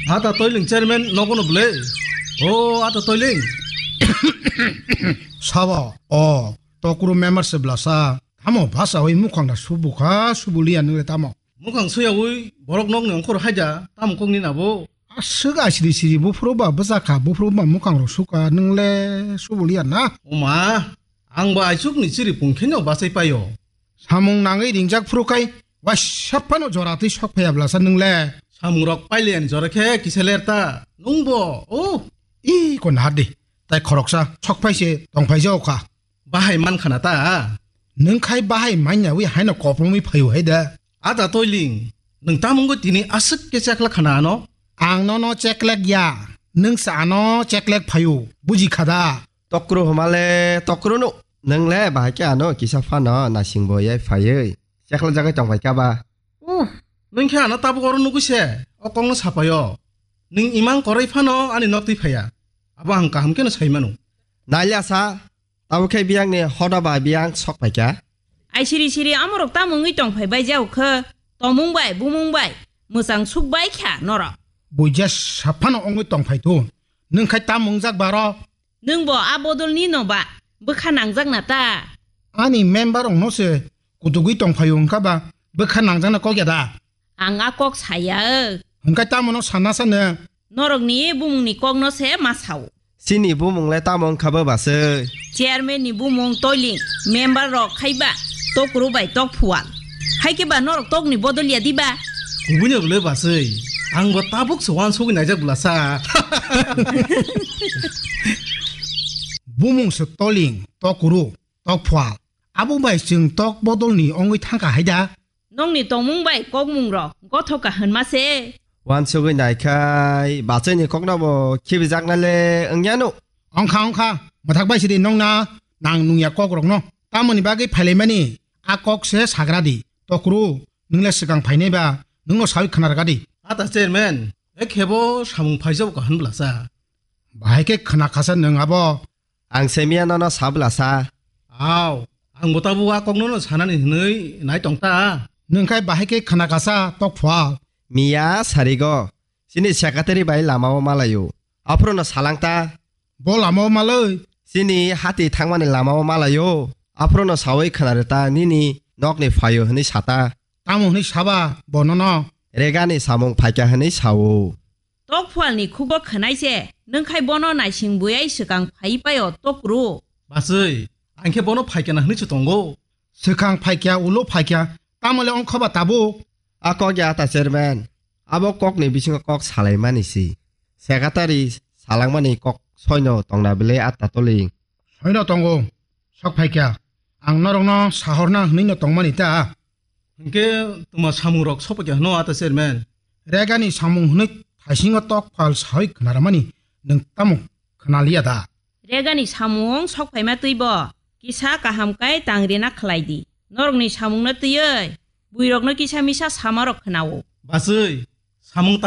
아따 떨링 체르맨 너거는 블레 아따 떨링 사바 또꾸로 멤버스 블라사 타모 바사의 무광다 수불리안 능래 타모 무강 수야의 버럭넉 영코를 하자 땀 꽁니나보 스가 시리시리 무프로바 버사카 무프로바 무광으로 수가 능래 수불리안 나 오마 앙바 아이숙니 지리 본캐녀 바사이 빠요 사몽낭의 링작 프로카이 와 샤파노 조라티 샥파야 블라사 능래 사무럭 빨리엔 저렇게 기셀레르다 농보 이건 하디 따이 커럭사 척파이시 동파이시 오카 바하이 만카나다 능카이 바하이 마냐 위 하이나 거품이 파요 해다 아따 떨링 능 땀은 디니 아스게 짝라 카나노 앙노노 잭렉야 능사노 잭렉 파요 부지카다 떡그로 호말레 떡그로노 능래 바이케아노 기사파노 나싱보예 파예 짝라자가 정파이까바 능케 아나 따보 걸어 누구세 꽁노 사파요 능 이만 거라이 파노 아니 넉디 파야 아바 한가 함께는 사이마노 날야사 따오케 비앙네 허다바 비앙 석파이까 아이시리시리 아무럭 따몽의 똥파이바이 자우커 떠몽바이 부몽바이 무상 숙바이 캬 너라 부자 샤파노 옹의 동파이도 능카이 따몽작 바로 능보 아보돌 니노바 버카낭작나따 아니 멤버롱 노세 구두구이 동파용가바 버카낭장나 거기다 앙아꼭 사야 응가 따모노 사나사네 너럭니 부몽니 꼭노세 마사우 시니 부몽레 따몽 카버바스 체어맨니 부몽 토일링 멤버럭 카이바 똑그루바이 똑푸알 하이케바 너럭 똑니 보돌리야 디바 구분이 블레 바스이 앙바 따복 소환 속이 나자 불라사 부몽스 떨링 떡구루 떡푸아 아부바이 징 떡보돌니 옹의 탕가 하이다 농니 똥몽바이 꼭몽럭 고토가 헌마세 완속의 나이카이 마천이 꼭나보 키비작날레 응야노 엉카 마탁바이시리 농나 낭누야 꼭그럭노 따모니 바기 팔레마니 아꼭세 사그라디 떡구루 능레 스강 파이네바 능노 사위 카나라가디 아따 체르맨 에케보 사몽 파이자보가 한 불라사 마이게 카나카사 능아보 앙세미아노노 사블라사 아우 앙보 따보가 꽁노는 사나니 너희 나이 똥따 능카이 바이게 카나카사 떡푸아 미야 사리고 시니 샤카테리 바이 라마오 말라요 앞으로는 살랑따 볼라모 말레 시니 하티 탕만이 라마오 말라요 앞으로는 사웨이 카나르따 니니 넉니 파요 흔히 사따 따모니 사바 보노노 레가니 사몽 파이까 흔히 사오 똑푸알니 쿠고 커나이세 능카이 보노 나싱부야이 스강 파이바요 똑그루 바스이 앙케 번호 파이께나 흔히치 동고 스강 파이키야 울로 파이키야 따모레 옹커바 따보 아kok야 따체르맨 아보 꼭니 비싱어 꼭 살라이마니시 세가타리 살랑마니 꼭 소이노 동나빌레 아따톨링 소이노 동고 석 파이키야 앙나롱노 사호르나 흔히노 동만 있다 앙케 뚜마 사무럭 소박게 하노 아따 체르맨 레가니 사몽 흔히 다싱어 떡팔 사위 그나라마니 능 따모 그날리야다 레가니 사몽 석파이마 뜨이버 기사 가함까이 땅리나 클라이디 너럭니 사몽나 뜨여이 부이럭너 기사미사 사마럭 크나오 바스이 사몽